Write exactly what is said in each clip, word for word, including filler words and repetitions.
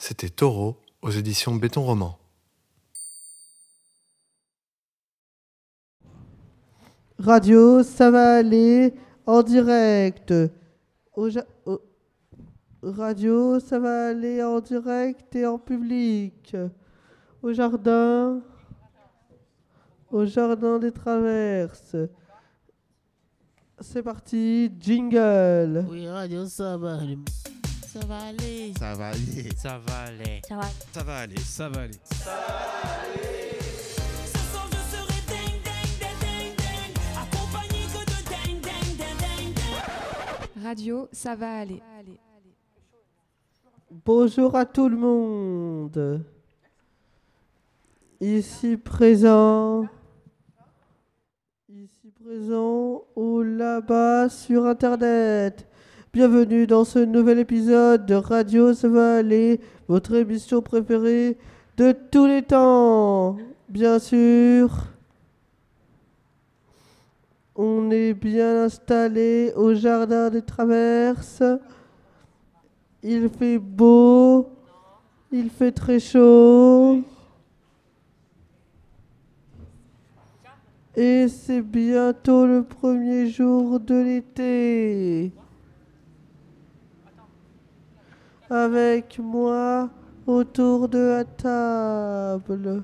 C'était Taureau aux éditions Béton Roman. Radio, ça va aller en direct. Au ja- au- Radio, ça va aller en direct et en public. Au jardin, au jardin des Traverses. C'est parti, jingle. Oui, radio, ça va aller. Ça va aller. Ça va aller. Ça va aller. Ça va. Ça va aller. Ça va aller. Ce soir je serai ding ding ding ding ding, accompagné que de ding ding ding ding ding. Radio, ça va aller. Bonjour à tout le monde. Ici présent. Ici présent ou là-bas sur Internet. Bienvenue dans ce nouvel épisode de Radio Ça va aller, votre émission préférée de tous les temps. Bien sûr, on est bien installé au jardin des Traverses. Il fait beau, il fait très chaud. Et c'est bientôt le premier jour de l'été. Avec moi autour de la table.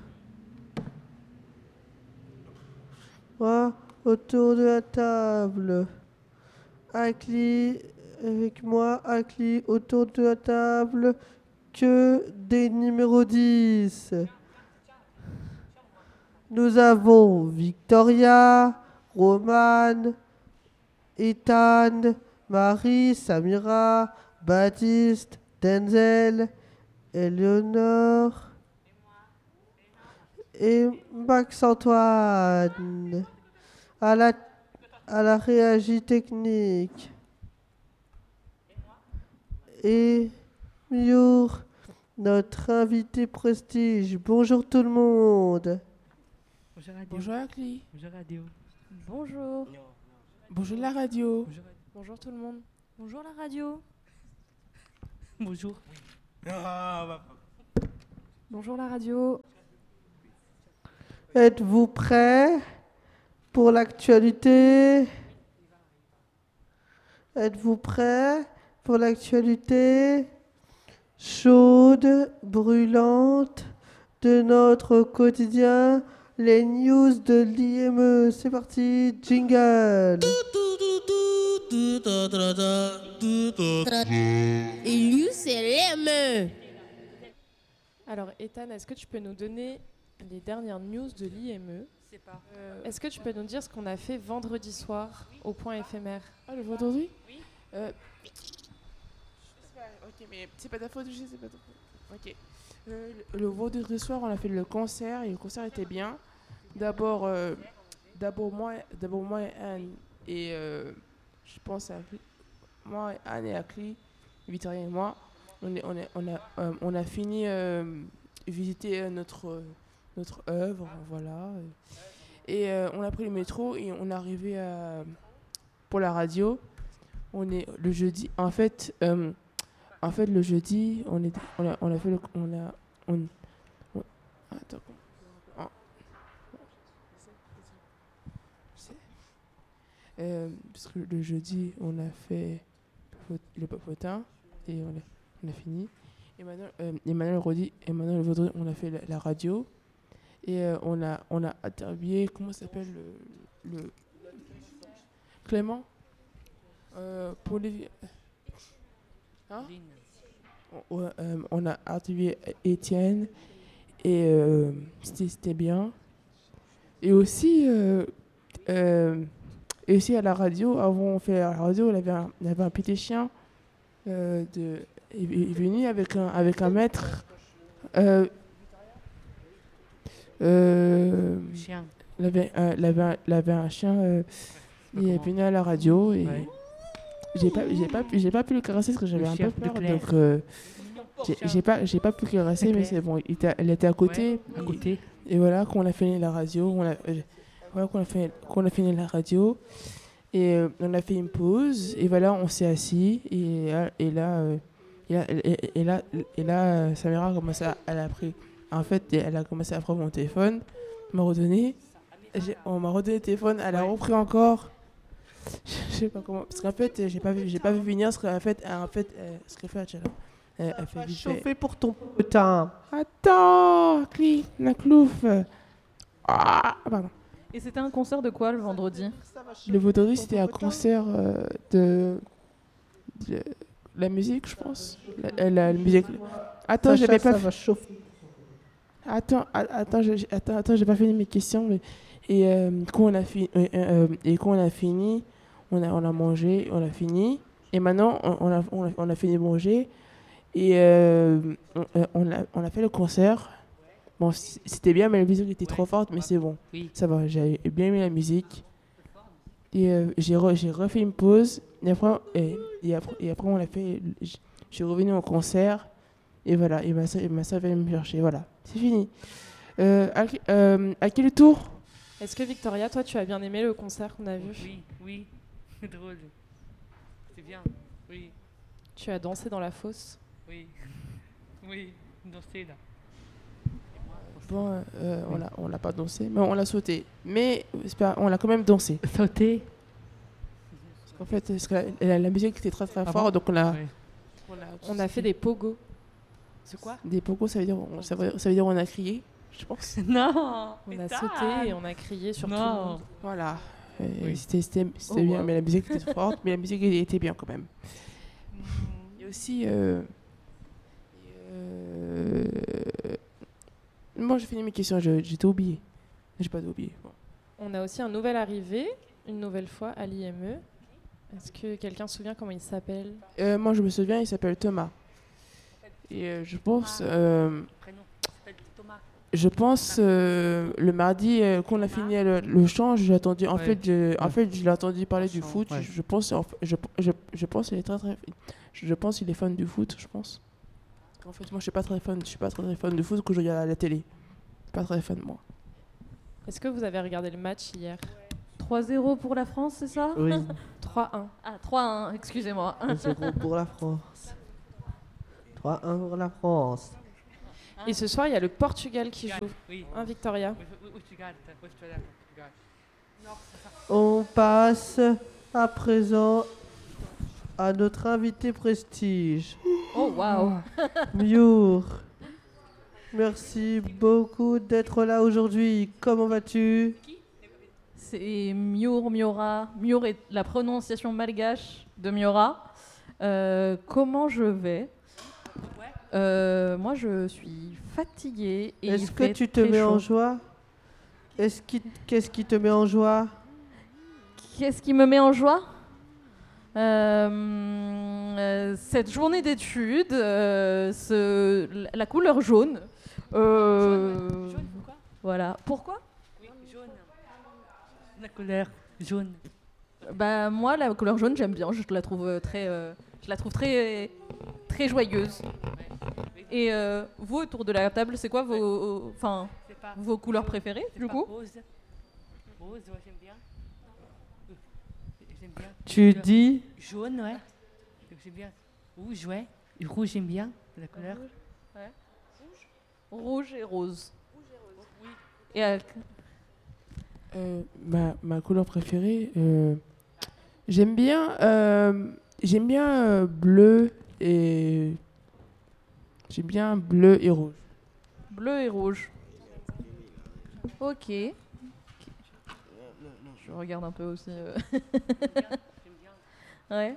Moi autour de la table. Akli, avec moi, Akli, autour de la table. Que des numéros dix. Nous avons Victoria, Romane, Ethan, Marie, Samira, Baptiste, Denzel, Eleonore et Max-Antoine à la, à la régie technique. Et Miour, notre invité prestige. Bonjour tout le monde. Bonjour radio. Bonjour Akli. Bonjour radio. Bonjour. Bonjour la radio. Bonjour, Bonjour tout le monde. Bonjour la radio. Bonjour. Bonjour la radio. Êtes-vous prêts pour l'actualité? Êtes-vous prêts pour l'actualité chaude, brûlante de notre quotidien, les news de l'I M E? C'est parti, jingle. Et lui, c'est l'M. Alors, Ethan, est-ce que tu peux nous donner les dernières news de l'I M E? C'est pas. Euh, Est-ce que tu peux nous dire ce qu'on a fait vendredi soir au point éphémère? Ah, le vendredi? Oui. Euh, je sais pas, ok, mais c'est pas ta faute, je sais, c'est pas ta faute. Ok. Euh, le, le vendredi soir, on a fait le concert et le concert était bien. D'abord, euh, d'abord moi, d'abord moi et Anne et euh, je pense à moi, Anne et Akli, Victoria et moi, on, est, on, est, on, a, euh, on a fini euh, visiter notre, notre œuvre, voilà. Et euh, on a pris le métro et on est arrivé à, pour la radio. On est le jeudi. En fait, euh, en fait le jeudi, on, est, on, a, on a fait le... On a, on, on, attends. Oh. Euh, parce que le jeudi, on a fait le papotin et on a, on a fini. Et maintenant, euh, et maintenant, le vendredi, et maintenant, le vendredi, on a fait la, la radio. Et euh, on a, on a interviewé, comment s'appelle le, le Clément euh, pour les... Hein? On, euh, on a interviewé Étienne et euh, c'était, c'était bien. Et aussi, euh, euh, et aussi à la radio, avant on fait la radio, il y avait un, il y avait un petit chien euh, de, il est venu avec un, avec un maître. Euh, euh, chien. Il avait, euh, il avait, un, il avait un chien, euh, il est venu à la radio et Ouais. j'ai pas, j'ai pas, j'ai pas pu le caresser parce que j'avais Le un chien peu peur, de Claire. donc euh, j'ai, j'ai pas, j'ai pas pu le caresser, De mais Claire. c'est bon, il était, elle était à côté. À côté. Et, et voilà, quand on a fini la radio, on a, euh, voilà, qu'on a fait, qu'on a fini la radio, et euh, on a fait une pause, et voilà, on s'est assis, et, et là, euh, il Et là, et, et- et là, et là euh, Samira a commencé à, elle a pris, en fait, elle a commencé à prendre mon téléphone, m'a redonné, j'ai- on m'a redonné le téléphone, elle a repris encore. Je sais pas comment, parce qu'en fait, j'ai pas vu, j'ai pas vu venir ce qu'en fait, en fait, euh, ce qu'elle fait, elle, elle, elle fait Va vite fait. chauffer pour ton putain. Attends, cli, la clouf. Ah, pardon. Et c'était un concert de quoi le vendredi? Le vendredi, c'était un concert euh, de, de la musique, je pense. La, la- la musique. Attends, Sacha, j'avais ça pas. va chauffer. Attends, a- attends, j'ai- j'ai- attends, attends, j'ai pas fini mes questions. Mais... Et euh, quand on a fini, euh, euh, et quand on a fini, on a, on a mangé, on a fini. Et maintenant, on, on a, on a, on a fini de manger. Et euh, on, euh, on a, on a fait le concert. Bon, c- c'était bien, mais la musique était trop forte, mais c'est bon. Oui. Ça va, j'ai bien aimé la musique. Et euh, j'ai re- j'ai refait une pause. Et après, et, et après, et après on a fait. j- Je suis revenu au concert. Et voilà, et ma soeur, et ma soeur vient me chercher. Voilà, c'est fini. Euh, à, qui- euh, à quel tour? Est-ce que Victoria, toi, tu as bien aimé le concert qu'on a vu? Oui, oui. Drôle. C'est bien. Oui, Tu as dansé dans la fosse? oui. Oui, danser là. Bon, euh, on l'a on l'a pas dansé, mais on l'a sauté. Mais c'est pas- on l'a quand même dansé. Sauter. Parce qu'en fait, parce que la, la- la musique était très très Ah forte, bon donc on a, Ouais. on a, On a fait des pogos. C'est quoi? des pogos, ça veut dire on- ça veut, ça veut dire on a crié, je pense. Non. On a Ethan. sauté et on a crié sur tout le Non. monde. Voilà. Et Oui. C'était c'était- c'était Oh, bien, wow. mais la musique était forte, mais la musique était bien quand même. Mm, Et aussi, euh, euh, moi j'ai fini mes questions, je- j'ai tout oublié. J'ai pas tout oublié. Bon. On a aussi un nouvel arrivé, une nouvelle fois à l'I M E. Est-ce que quelqu'un se souvient comment il s'appelle? Euh, moi je me souviens, il s'appelle Thomas. Et euh, je pense, euh, Prénom. Il s'appelle Thomas. je pense euh, le mardi euh, qu'on a fini le, le chant, j'ai attendu. En Ouais. fait, je, en Ouais. fait, je l'ai entendu parler du Chant, foot. ouais. Je, je pense, en fait- je, je, je pense qu'il est très très, je, je pense qu'il est fan du foot, je pense. En fait, moi je suis pas très fan, je suis pas très, très fan de foot que je regarde à la télé. Pas très fan moi. Est-ce que vous avez regardé le match hier? trois zéro pour la France, c'est ça? Oui, trois un. Ah, trois un, excusez-moi. un zéro pour la France. trois un pour la France. Et ce soir, il y a le Portugal qui joue. Oui. Hein, Victoria? Où, où, où tu gardes? Où tu regardes? Portugal. On passe à présent à notre invité prestige, Oh, waouh. Miour. Merci beaucoup d'être là aujourd'hui. Comment vas-tu? C'est Miur, Miora. Miur est la prononciation malgache de Miora. Euh, comment je vais? Euh, Moi, je suis fatiguée. et il Est-ce que fait tu te très mets chaud. en joie? Est-ce qui- Qu'est-ce qui te met en joie? Qu'est-ce qui me met en joie? Euh, euh, cette journée d'études, euh, ce- la couleur jaune. Euh, Jaune, pourquoi? Voilà. Pourquoi? Oui, jaune. La couleur jaune. Bah moi, la couleur jaune, j'aime bien. Je la trouve euh, très, euh, je la trouve très, très joyeuse. Et euh, vous, autour de la table, c'est quoi vos, enfin, C'est pas. vos couleurs jaune, préférées, c'est du pas coup? Rose. Rose, ouais, j'aime bien. Euh, J'aime bien. Tu Couleur dis Jaune, ouais. Donc, j'aime bien. Rouge, ouais. Et rouge, j'aime bien. La couleur. Rouge et rose. Et euh, Euh, ma, ma couleur préférée, euh, j'aime bien, euh, j'aime bien euh, bleu et j'aime bien bleu et rouge. bleu et rouge. Ok. Je regarde un peu aussi. euh. Ouais.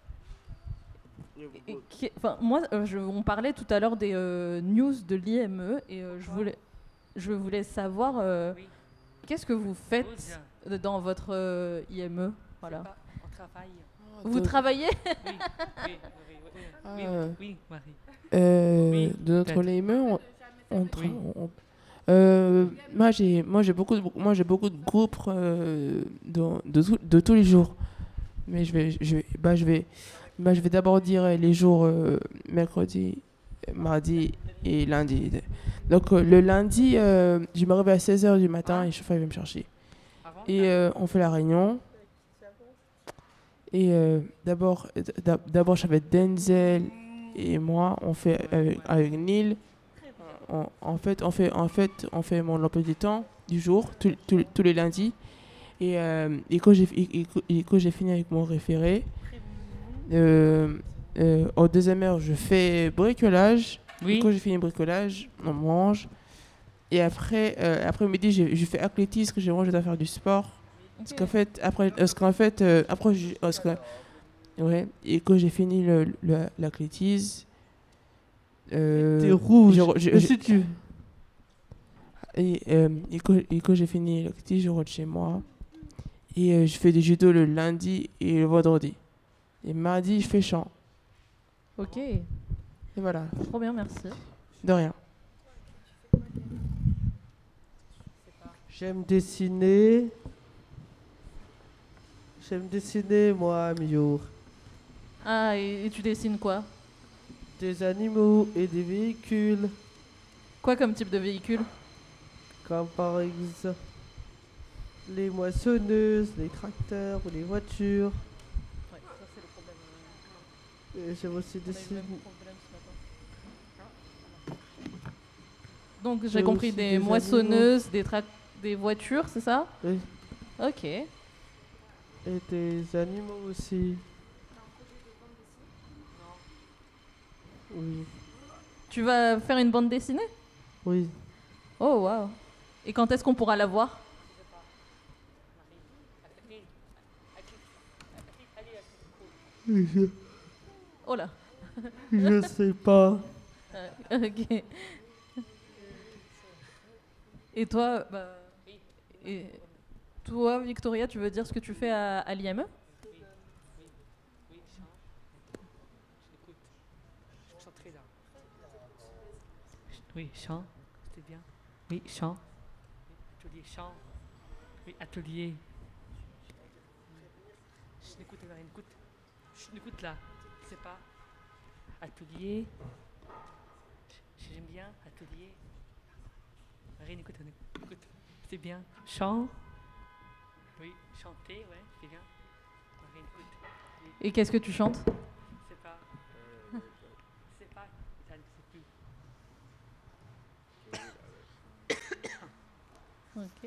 Et qui- enfin, moi, euh, je- on parlait tout à l'heure des euh, news de l'I M E et euh, je, voulais, je voulais savoir euh, Oui. qu'est-ce que vous faites Rose. euh, dans votre euh, I M E. Voilà. Pas- On travaille. Vous travaillez? Oui, oui, oui, oui, oui, oui, Ah. oui, Marie. Euh, Oui, de notre peut-être. L M E, on, on tra- Oui. on- euh, moi j'ai moi j'ai beaucoup de, moi j'ai beaucoup de groupes euh, de, de, tout- de tous les jours. Mais je vais je vais bah je vais bah je vais d'abord dire les jours euh, mercredi, mardi et lundi. Donc euh, le lundi euh, je me réveille à seize heures du matin et le chauffeur vient me chercher. Avant, Et euh, on fait la réunion. Et euh, d'abord, d'ab- d'abord, j'avais Denzel et moi, on fait avec, avec Neil. On- en fait, on fait, en fait, on fait mon emploi du temps du jour, tous tous- tous les lundis. Et, euh, et quand j'ai et- et- et quand j'ai fini avec mon référé, euh, euh, en deuxième heure, je fais bricolage. Oui. Et quand j'ai fini le bricolage, on mange. Et après, euh, après-midi, je, je fais athlétisme, que j'ai vraiment, je dois faire du sport. Parce qu'en fait, après, parce qu'en fait, euh, après, je- parce que, ouais, et quand j'ai fini le, le- l'athlétisme, euh, T'es rouge. je re- je- Mais je- si tu... et, euh, et quand, et quand j'ai fini l'athlétisme, je rentre chez moi. Et euh, je fais du judo le lundi et le vendredi. Et mardi, je fais chant. Ok, Et voilà, trop bien, merci. de rien. J'aime dessiner. J'aime dessiner, moi, Miour. Ah, et, et tu dessines quoi? Des animaux et des véhicules. Quoi comme type de véhicule? Comme par exemple les moissonneuses, les tracteurs ou les voitures. Ouais, ça c'est le problème. Et j'aime aussi dessiner. Donc J'ai j'ai compris aussi des, des moissonneuses, des, tra- des voitures, c'est ça? Oui. Ok. Et des animaux aussi. Oui. Tu vas faire une bande dessinée? Oui. Oh waouh. Et quand est-ce qu'on pourra la voir? Je, Oh là. je sais pas. Euh, ok. Et toi, bah, et toi, Victoria, tu veux dire ce que tu fais à, à l'I M E? Oui, chant, c'était bien. Oui, chant. Atelier chant. Oui, atelier. Je n'écoute rien, écoute. Je n'écoute là, c'est pas. Atelier. J'aime bien, atelier. Rien, écoute, écoute. C'est bien. Chant. Oui, chanter, ouais, c'est bien. Rien, écoute. Oui, Et qu'est-ce que tu chantes? c'est pas. C'est pas. Ça ne sait plus. Ok.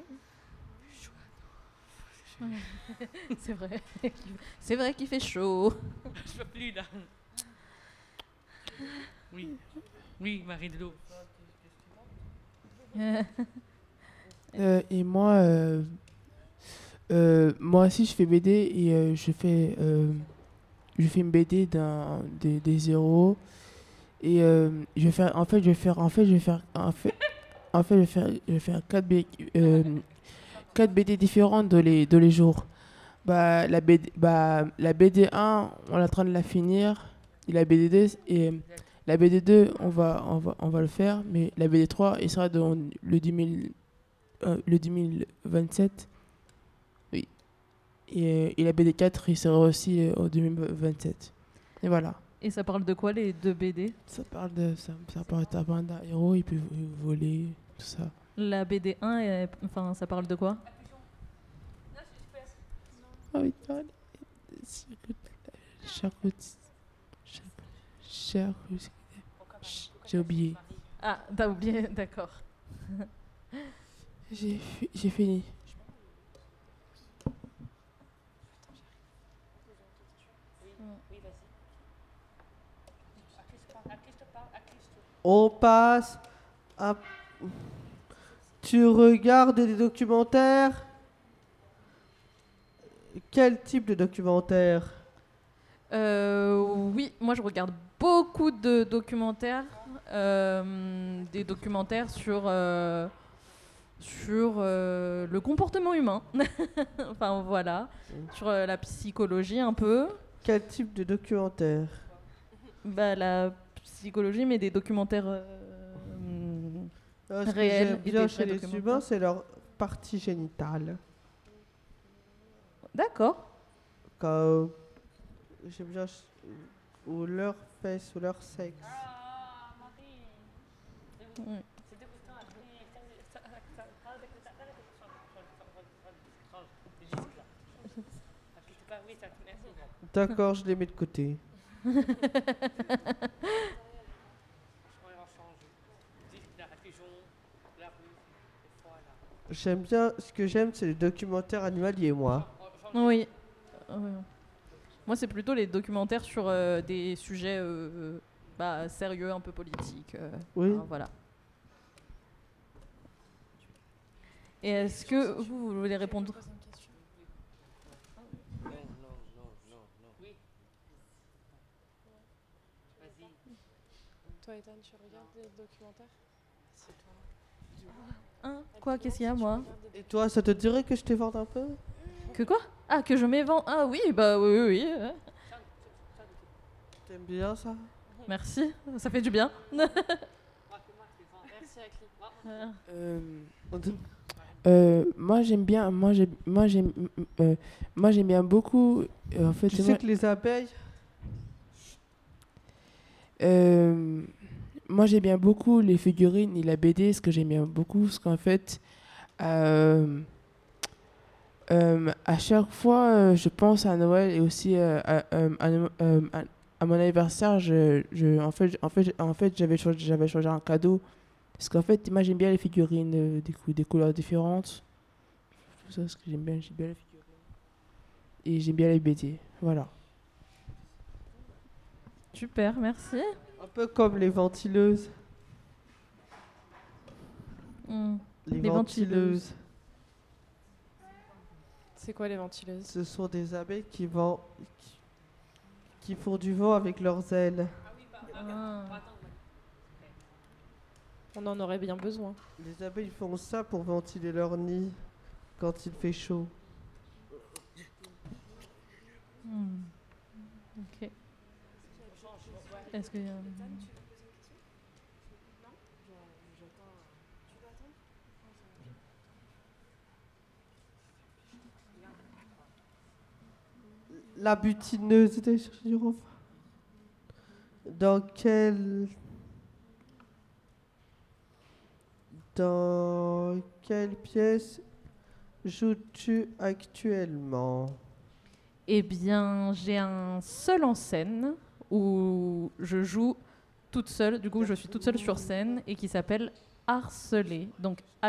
C'est vrai. C'est vrai qu'il fait chaud. Je peux plus là. Oui. Oui, Marie de l'eau. Euh, et moi, euh, euh, moi aussi, je fais B D et euh, je fais, euh, je fais une B D d'un des, des zéros et euh, je vais faire, en fait, je vais faire, en fait, je vais faire, en fait, en fait, je vais faire, je vais faire quatre B, euh, quatre B D différentes de les, de les jours. Bah, la B D, bah, la B D un, on est en train de la finir. Et la B D deux, et euh, la B D deux, on va, on va, on va le faire, mais la B D trois, il sera dans le dix mille, euh, le deux mille vingt-sept. Oui. Et, euh, et la B D quatre, il sera aussi euh, au deux mille vingt-sept. Et voilà. Et ça parle de quoi les deux B D? Ça parle de ça, ça parle ça parle d'un héros, il peut vo- voler, tout ça. La B D un, est- enfin, ça parle de quoi? Ah oui, ah, cher côté- cher- cher côté- Ch- j'ai oublié. Ah, t'as oublié, d'accord. J'ai fi- j'ai fini. On passe à... Tu regardes des documentaires? Quel type de documentaire? Euh, oui, moi je regarde beaucoup de documentaires, euh, des documentaires sur, euh, sur euh, le comportement humain, enfin voilà, sur euh, la psychologie un peu, Quel type de documentaire? bah, la psychologie mais des documentaires euh, Euh, Ce que réels j'aime et bien des chez vrais les documentaires. humains, c'est leur partie génitale. D'accord. Comme... J'aime bien... ch- Ou leur fesses, ou leur sexe. Ouais. D'accord, je les mets de côté. J'aime bien, ce que j'aime, c'est les documentaires animaliers, moi. Oui. Oui. Moi, c'est plutôt les documentaires sur euh, des sujets euh, bah, sérieux, un peu politiques. euh, Oui. enfin, voilà. Et est-ce que vous, vous voulez répondre? Toi, Ethan, tu regardes des documentaires? C'est toi. Hein Quoi? Qu'est-ce qu'il y a, moi? Et toi, ça te dirait que je t'évente un peu? Que quoi? Ah, que je m'évente. Ah oui, bah oui, oui, oui. ouais. T'aimes bien ça? Merci, ça fait du bien. Merci, Akli. Euh, euh, moi j'aime bien, moi j'aime, moi j'aime, euh, moi j'aime bien beaucoup. euh, en fait, Tu c'est sais moi- que les abeilles, Euh, moi j'aime bien beaucoup les figurines et la B D, ce que j'aime bien beaucoup, parce qu'en fait, euh, euh, à chaque fois, euh, je pense à Noël et aussi euh, à, euh, à, euh, à- à mon anniversaire. Je, je, en fait, en fait, en fait, j'avais changé, j'avais changé un cadeau, parce qu'en fait, moi j'aime bien les figurines euh, des, cou- des couleurs différentes. Tout ça, ce que j'aime bien, j'aime bien les figurines et j'aime bien les B D. Voilà. Super, merci. un peu comme les ventileuses. Hmm. Les, Les ventileuses. C'est quoi les ventileuses? Ce sont des abeilles qui vont, qui, qui font du vent avec leurs ailes. Ah. On en aurait bien besoin. Les abeilles font ça pour ventiler leur nid quand il fait chaud. Hmm. Ok. Est-ce que... euh, La butineuse des girofles. Dans quelle... Dans quelle pièce joues-tu actuellement? Eh bien, j'ai un seul en scène où je joue toute seule. Du coup, je suis toute seule sur scène et qui s'appelle Harcelée. Donc